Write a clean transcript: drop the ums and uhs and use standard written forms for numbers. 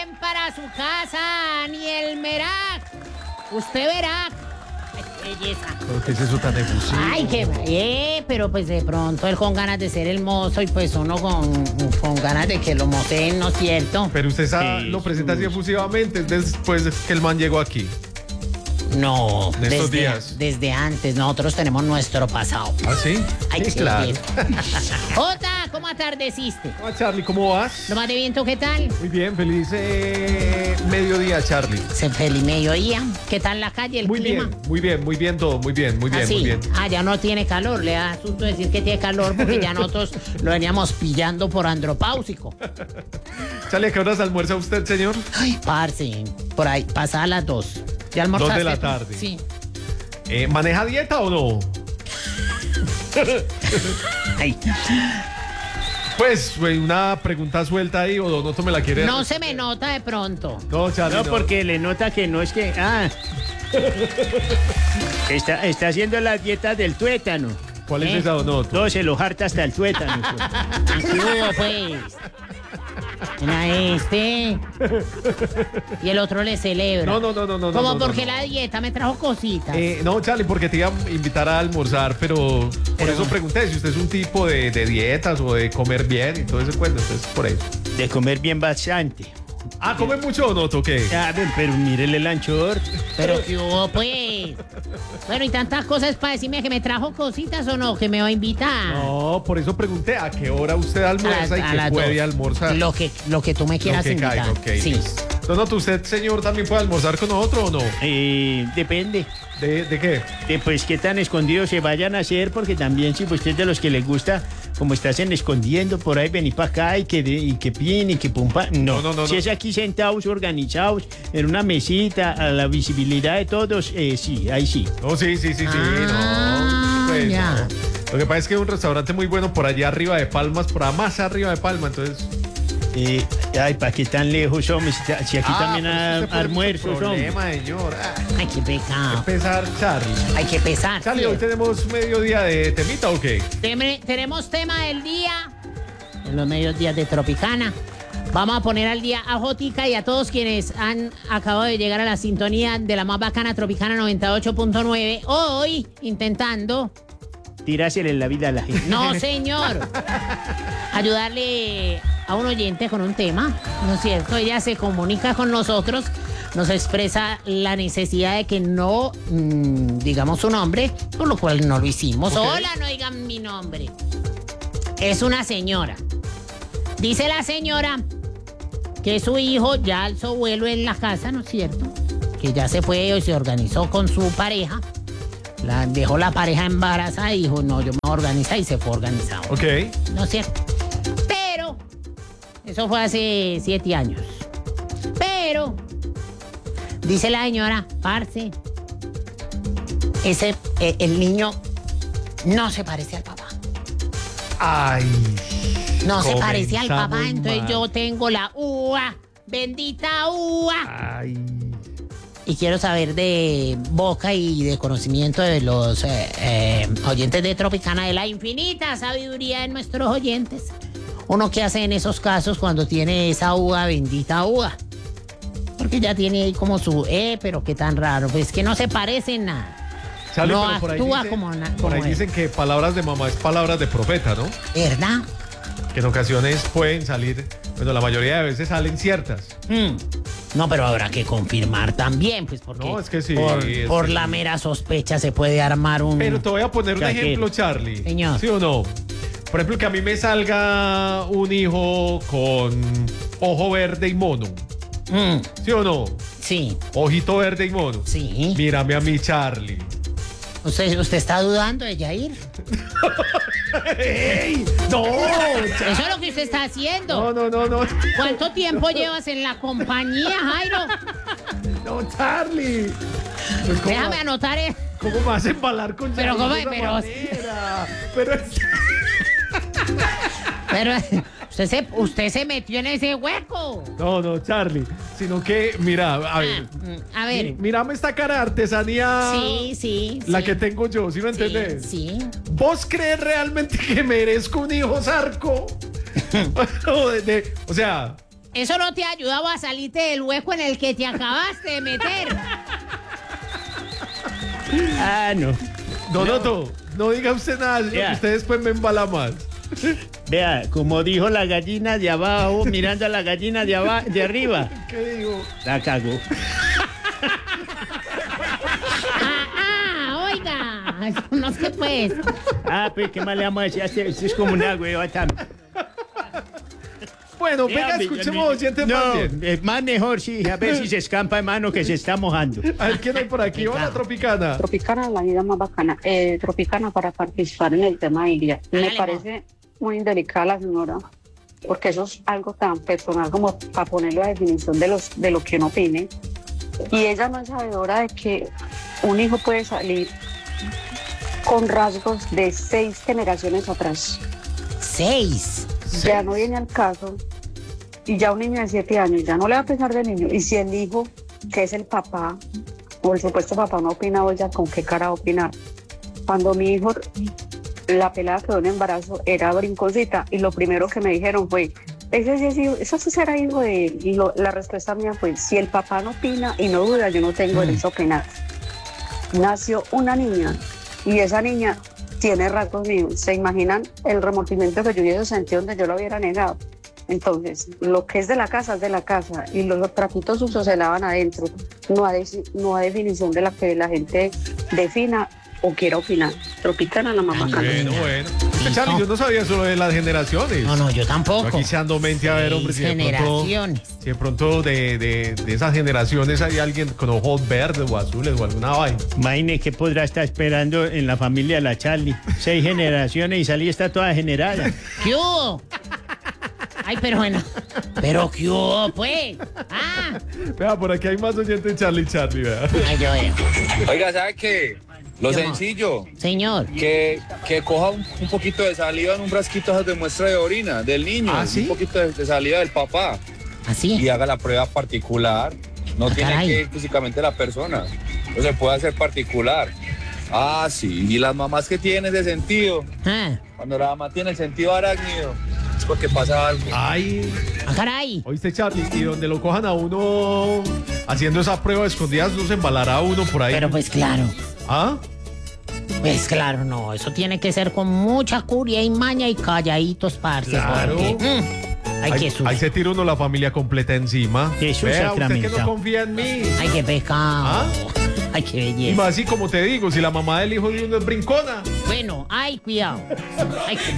bien para su casa, Aniel Merak. Usted verá. Qué belleza. ¿Por qué es eso tan efusivo? Ay, pero pues de pronto él con ganas de ser el mozo y pues uno con ganas de que lo moceen, ¿no es cierto? Pero usted Sí, lo presenta así efusivamente después de que el man llegó aquí. No, En estos días. desde antes. Nosotros tenemos nuestro pasado. ¿Ah, sí? Ay, Sí, qué claro. bien. Jota, ¿cómo atardeciste? Hola, Charlie, ¿cómo vas? ¿Lo más de viento qué tal? Muy bien, feliz mediodía, Charlie. Se feliz mediodía. ¿Qué tal la calle, el Muy clima? bien, muy bien, muy bien todo, muy bien, muy bien, ¿Ah, sí? muy bien. Ah, ya no tiene calor. Le da asunto decir que tiene calor porque ya nosotros lo veníamos pillando por andropáusico. Charlie, ¿a qué horas almuerza usted, señor? Ay, parce, por ahí, pasadas las 2. ¿Ya almorzaste? 2 de la tarde. Sí. ¿Maneja dieta o no? Ay, Pues, güey, una pregunta suelta ahí, o no me la quiere. no se me nota de pronto. No, Charlie, No, porque le nota que no es que. Está haciendo la dieta del tuétano. ¿Cuál es esa, Donoto? Todo se lo harta hasta el tuétano. Aquí hubo, pues. Mira este. Y el otro le celebra. No. Como no, porque no. la dieta me trajo cositas. No, Charlie, porque te iba a invitar a almorzar, pero por eso pregunté si usted es un tipo de dietas o de comer bien y todo ese cuento, entonces por eso. De comer bien bastante. Ah, ¿come mucho o no, toque? Pero mírele el anchor. Pero que hubo, pues. Bueno, y tantas cosas para decirme que me trajo cositas o no, que me va a invitar. No, por eso pregunté a qué hora usted almuerza y A qué las puede 2. almorzar. Lo que tú me quieras Lo que invitar. caiga, ok. Sí. Donoto, ¿usted, señor, también puede almorzar con nosotros o no? Depende. ¿De qué? De pues qué tan escondidos se vayan a hacer, porque también si usted es de los que les gusta, como estás en escondiendo por ahí, venir para acá y que pin y que pumpa. No. No. Si es aquí sentados, organizados, en una mesita, a la visibilidad de todos, sí, ahí sí. No, sí, Ah, no. Pues, ya. no. Lo que pasa es que hay un restaurante muy bueno por allá arriba de Palmas, por allá más arriba de Palma, entonces... ¿para qué tan lejos, hombre? Si aquí también pues usted pone almuerzos, mucho hombre. problema, señor. Ay, qué pecado. Empezar, Charlie. Hay que pesar. Charlie, hoy tenemos mediodía de temita, ¿o qué? Tenemos tema del día en los medios días de Tropicana. Vamos a poner al día a Jotica y a todos quienes han acabado de llegar a la sintonía de la más bacana Tropicana 98.9. Hoy intentando, Tirásele la vida a la gente. no señor, ayudarle a un oyente con un tema, ¿no es cierto? Ella se comunica con nosotros, nos expresa la necesidad de que no digamos su nombre, por lo cual no lo hicimos. Ok. Hola, no digan mi nombre. Es una señora. Dice la señora que su hijo ya alzó vuelo en la casa, ¿no es cierto? Que ya se fue y se organizó con su pareja. Dejó la pareja embarazada y dijo, no, yo me voy a organizar y se fue organizado. Ok. ¿No es cierto? Pero, eso fue hace 7 años. Pero, dice la señora, parce, el niño no se parece al papá. Ay. No se parece al Comenzamos papá, entonces mal. yo tengo la uva, bendita uva. Ay. Y quiero saber de boca y de conocimiento de los oyentes de Tropicana, de la infinita sabiduría de nuestros oyentes. ¿Uno qué hace en esos casos cuando tiene esa uva, bendita uva? Porque ya tiene ahí como su, pero qué tan raro, pues que no se parece en nada. Charlie, No pero por ahí actúa dicen- como Por ahí él. dicen que palabras de mamá es palabras de profeta, ¿no? ¿Verdad? Que en ocasiones pueden salir, bueno, la mayoría de veces salen ciertas. No, pero habrá que confirmar también, pues porque No, es que sí, por, es por que la sí. mera sospecha se puede armar un... Pero te voy a poner un Chaqueta. ejemplo, Charlie. Señor. ¿Sí o no? Por ejemplo, que a mí me salga un hijo con ojo verde y mono. Mm, ¿Sí o no? sí, Ojito verde y mono. sí. Mírame a mí, Charlie. ¿Usted está dudando de Yair? ¡Ey! ¡No! Eso es lo que usted está haciendo. No. ¿Cuánto tiempo llevas en la compañía, Jairo? No, Charlie. Pues, ¿cómo, Déjame anotar. ¿Cómo me vas a embalar con Pero Charlie ¿cómo? de esa manera? Pero usted se metió en ese hueco. No, Charlie. Sino que, mira, a ver. A ver. Mírame esta cara de artesanía. Sí. La sí. que tengo yo, ¿sí lo entendés? Sí. ¿Vos crees realmente que merezco un hijo zarco? O sea, eso no te ha ayudado a salirte del hueco en el que te acabaste de meter. Ah, no. Don Otto, no diga usted nada, sino Ya. que usted después me embala más. Vea, como dijo la gallina de abajo, mirando a la gallina de arriba. ¿Qué digo? La cagó. Oiga, no sé pues. Ah, pues, ¿qué más le vamos a decir? Esto es como una hueva también. Bueno, venga, escuchemos oyentes más bien. Es más mejor, sí. A ver si se escampa, hermano, que se está mojando. A ver, ¿quién hay por aquí? Hola, Tropicana. Tropicana, la vida más bacana. Tropicana para participar en el tema de Ilia. Me Hágale, parece muy indelicada la señora, porque eso es algo tan personal como para ponerlo a definición de lo que uno opine. Y ella no es sabedora de que un hijo puede salir con rasgos de 6 generaciones atrás. 6. Ya no viene al caso. Y ya un niño de 7 años ya no le va a pesar de niño. Y si el hijo, que es el papá, o el supuesto papá no opina, o ella con qué cara va a opinar. Cuando mi hijo, la pelada quedó en embarazo, era brinconcita, y lo primero que me dijeron fue, eso sí será hijo de él. Y la respuesta mía fue, si el papá no opina y no duda, yo no tengo derecho a opinar. Nació una niña, y esa niña tiene rasgos míos. ¿Se imaginan el remordimiento que yo hubiese sentido donde yo lo hubiera negado? Entonces, lo que es de la casa, y los trapitos sucios se lavan adentro. No hay definición de la que la gente defina o quiera opinar. Tropicana la mamá. Bueno. Charlie, yo no sabía eso de las generaciones. No, yo Yo tampoco. aquí se ando mente a ver, hombre, si Generaciones. de pronto de esas generaciones hay alguien con ojos verdes o azules o alguna vaina. Imagine que podrá estar esperando en la familia de la Charlie. 6 generaciones y salí está toda generada. ¿Qué hubo? Ay, pero bueno. ¿Pero qué hubo, pues? Ah. Vea, por aquí hay más oyentes Charlie, vea. Ay, yo veo. Oiga, ¿sabe qué? Lo ¿Qué, sencillo, Señor. que coja un poquito de saliva en un frasquito de muestra de orina del niño, ¿Ah, sí? un poquito de saliva del papá ¿Así? y haga la prueba particular. No tiene caray. que ir físicamente la persona, no se puede hacer particular. Ah, sí, y las mamás que tienen ese sentido, Ah, cuando la mamá tiene el sentido arácnido, es porque pasa algo. Ay, caray. oíste, Charlie, y donde lo cojan a uno haciendo esa prueba escondidas, no se embalará uno por ahí. Pero pues claro. ¿Ah? Pues claro, no. Eso tiene que ser con mucha curia y maña y calladitos, parce. Claro. Porque, ay, qué Ahí susto. se tira uno la familia completa encima. Jesús Vea, usted que sacramentado. no confía en mí. Ay, qué pecado. ¿Ah? Ay, qué Y belleza. más así como te digo, si la mamá del hijo de uno es brincona. Bueno, ay, cuidado. Ay,